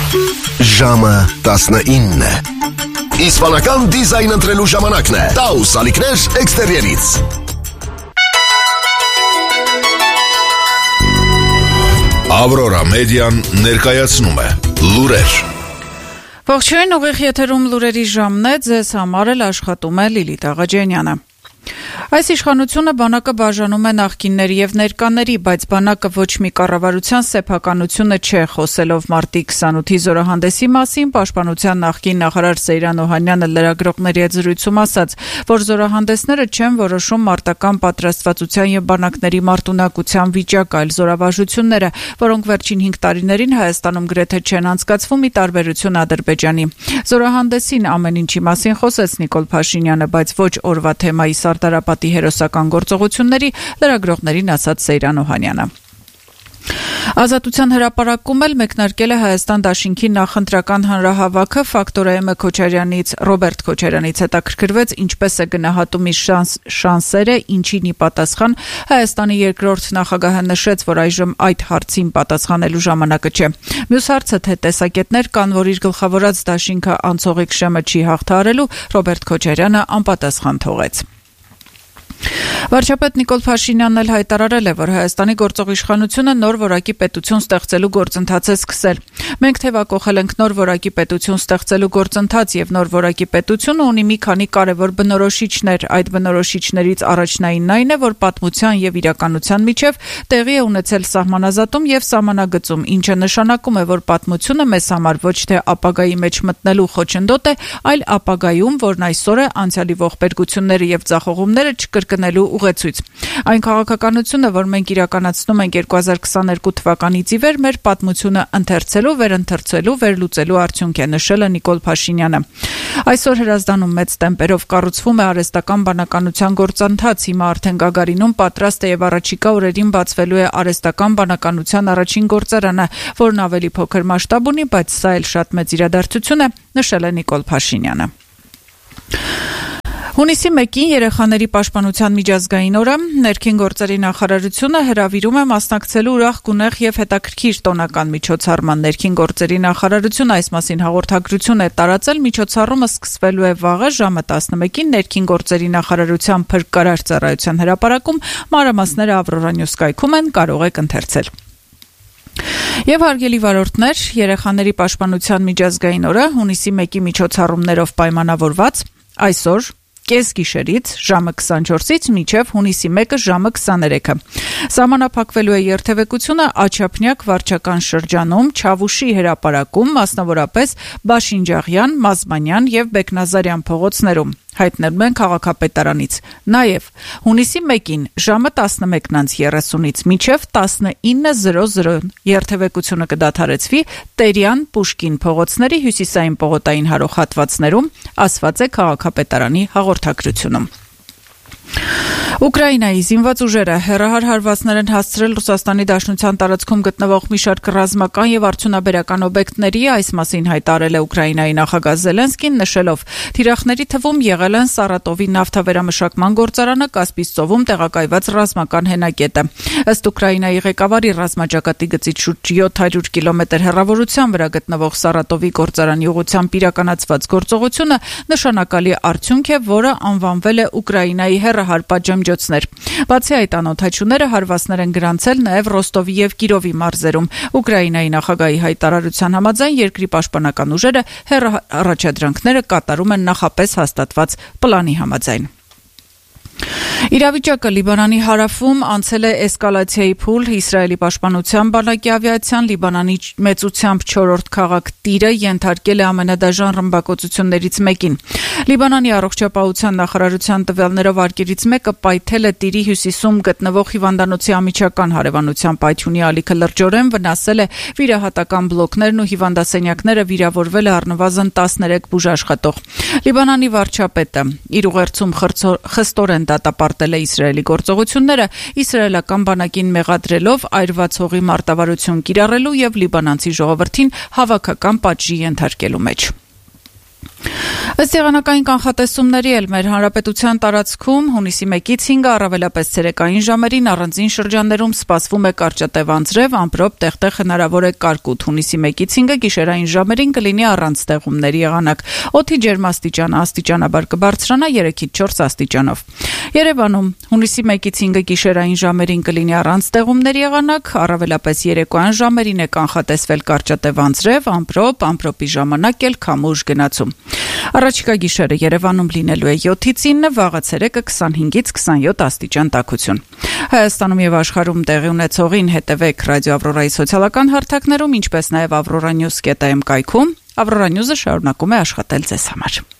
Ժամը 19 է։ Իսպանական դիզայն ընտրելու ժամանակն է։ Taus ալիքներ էքստերիերից։ Aurora Median ներկայացնում է լուրեր։ Ողջույն, ուղիղ եթերում լուրերի ժամն է, ձեզ համար էլ աշխատում է Լիլիթ Աղաջանյանը։ Այս իշխանությունը բանակը բաժանում է նախկինների եւ ներկաների, բայց բանակը ոչ մի կառավարության սեփականությունը չէ, խոսելով մարտի 28-ի զորահանդեսի մասին, պաշտպանության նախկին նախարար Սեյրան Օհանյանը լրագրողների հետ զրույցում ասաց, որ զորահանդեսները չեն որոշում մարտական պատրաստվածության եւ բանակների մարտունակության վիճակ, այլ զորավարժությունները, որոնք վերջին 5 տարիներին Հայաստանում գրեթե չեն անցկացվում՝ ի տարբերություն Ադրբեջանի։ Զորահանդեսին ամեն ինչի մասին խոսեց Նիկոլ Փաշինյանը, բայց ոչ օրվա թեմայի Սարդարապատի հերոսական գործողությունների, լրագրողներին ասաց Սեյրան Օհանյանը։ Ազատության հրապարակում էլ մեկնարկել է Հայաստան դաշինքի նախընտրական հանրահավաքը, Ֆակտորայեմը Ռոբերտ Քոչարյանից հետաքրքրվեց ինչպես է գնահատում իր շանսերը, ինչին ի պատասխան Հայաստանի երկրորդ նախագահը նշեց, որ այժմ այդ հարցին պատասխանելու ժամանակը չէ։ Մյուս հարցը, թե տեսակետներ կան, որ իր գլխավորած դաշինքը անցողիկ շեմը չի հաղթահարելու, Ռոբերտ Քոչարյանը անպատասխան թողեց։ Վարչապետ Նիկոլ Փաշինյանն էլ հայտարարել է, որ Հայաստանի գործող իշխանությունը նոր որակի պետություն ստեղծելու գործընթաց է սկսել։ Մենք թեւակողել ենք նոր որակի պետություն ստեղծելու գործընթաց եւ նոր որակի պետությունը ունի մի քանի կարեւոր բնորոշիչներ։ Այդ բնորոշիչներից առաջնայինն այն է, որ պատմության եւ իրականության միջև տեղի է ունեցել սահմանազատում եւ սահմանագծում, ինչը նշանակում է, որ պատմությունը մեզ համար ոչ թե ապագայի մեջ մտնելու խոչընդոտ է, այլ ապագայում, որն այսօր է անցյալի ողբերգությունները եւ ձախողումները չկրկնելու ուղեցույց։ Այն քաղաքականությունը, որ մենք իրականացնում ենք 2022 թվականից ի վեր, մեր պատմությունը ընթերցելու, վերընթերցելու, վերլուծելու արդյունք է, նշել է Նիկոլ Փաշինյանը։ Այսօր Հրազդանում մեծ տեմպերով կառուցվում է արհեստական բանականության գործընթաց, հիմա արդեն Գագարինում պատրաստ է եւ առաջիկա օրերին բացվելու է արհեստական բանականության առաջին գործարանը, որն ավելի փոքր մասշտաբ ունի, բայց սա էլ շատ մեծ իրադարձություն է, նշել է Նիկոլ Փաշինյանը։ Հունիսի 1-ին երեխաների պաշտպանության միջազգային օրը ներքին գործերի նախարարությունը հրավիրում է մասնակցելու ուրախ, գունեղ եւ հետաքրքիր տոնական միջոցառման։ Ներքին գործերի նախարարությունը այս մասին հաղորդագրություն է տարածել, միջոցառումը սկսվելու է վաղը ժամը 11-ին ներքին գործերի նախարարության փրկարար ծառայության հրապարակում, մանրամասները Aurora News կայքում են, կարող եք ընթերցել։ Եվ հարգելի վարորդներ, երեխաների պաշտպանության միջազգային օրը հունիսի 1-ի միջոցառումներով պայմանավորված այսօր կեսգիշերից ժամը 24-ից մինչև հունիսի 1-ը ժամը 23-ը։ Սահմանափակվելու է երթևեկությունը Աչափնյակ վարչական շրջանում, Չավուշի հրապարակում, մասնավորապես Բաշինջաղյան, Մազմանյան եւ Բեկնազարյան փողոցներում։ Հայտնվում են քաղաքապետարանից։ Նաև հունիսի 1-ին ժամը 11:30-ից մինչև 19:00 երթևեկությունը կդադարեցվի Տերյան, Պուշկին փողոցների հյուսիսային պողոտային հարող հատվածներում, ասված է քաղաքապետարանի հաղորդագրությունում։ Ուկրաինայի զինված ուժերը հեռահար հարվածներ են հասցրել Ռուսաստանի Դաշնության տարածքում գտնվող մի շարք ռազմական եւ արդյունաբերական օբյեկտների, այս մասին հայտարարել է Ուկրաինայի նախագահ Զելենսկին, նշելով. թիրախների թվում եղել են Սարատովի նավթավերամշակման գործարանը, Կասպից ծովում տեղակայված ռազմական հենակետը։ Ըստ Ուկրաինայի ղեկավարի, ռազմաճակատի գծից շուրջ 700 կիլոմետր հեռավորության վրա գտնվող Սարատովի գործարանի ուղղությամբ իրականացված գործողությունը նշանակալի արդյունք է, որը անվանվել է Ուկրաինայի հեռահար պատժամիջոցներ։ Բացի այդ, անօդաչուները հարվածներ են գրանցել նաև Ռոստովի եւ Կիրովի մարզերում։ Ուկրաինայի նախագահի հայտարարության համաձայն երկրի պաշտպանական ուժերը առաջադրանքները կատարում են նախապես հաստատված պլանի համաձայն։ Իրավիճակը Լիբանանի հարավում անցել է էսկալացիայի փուլ, Իսրայելի պաշտպանության բանակի ավիացիան Լիբանանի մեծությամբ 4-րդ քաղաք Տիրը ենթարկել է ամենադաժան ռմբակոծություններից մեկին։ Լիբանանի առողջապահության նախարարության տվյալներով արկերից մեկը պայթել է Տիրի հյուսիսում գտնվող հիվանդանոցի ամիջական հարևանության պայթյունի ալիքը լրջորեն վնասել է վիրահատական բլոկներն ու հիվանդասենյակները, վիրավորվել է առնվազն 13 բուժաշխատող։ Լիբանանի վարչապետը իր ուղերձում խստորեն դատապարտել է Իսրայելի գործողությունները, իսրայելական բանակին մեղադրելով այրված հողի մարտավարություն կիրառելու եւ լիբանանցի ժողովրդին հավաքական պատժի ենթարկելու մեջ։ Ըստ եղանակային կանխատեսումների էլ մեր հանրապետության տարածքում հունիսի 1-ից 5-ը առավելապես ցերեկային ժամերին առանձին շրջաններում սպասվում է կարճատև անձրև, ամպրոպ, տեղ-տեղ հնարավոր է կարկուտ։ Հունիսի 1-ից 5-ը գիշերային ժամերին կլինի առանց ստեղումների եղանակ։ Օդի ջերմաստիճանը աստիճանաբար կբարձրանա 3-ից 4 աստիճանով։ Երևանում հունիսի 1-ից 5-ը գիշերային ժամերին կլինի առանց ստեղումների եղանակ, առավելապես երեկոյան ժամերին է կանխատեսվել կարճատև անձրև, ամպրոպ, ամպրոպի ժամանակ էլ քամուշ գնացում։ Առաջիկա գիշերը Երևանում լինելու է 7-ից 9, վաղը ցերեկը 25-ից 27 աստիճան տաքություն։ Հայաստանում եւ աշխարհում տեղի ունեցողին հետևեք Ռադիո Ավրորայի սոցիալական հարթակներում, ինչպես նաեւ avroranews.am կայքում։ Avrora News-ը շարունակում է աշխատել ձեզ համար։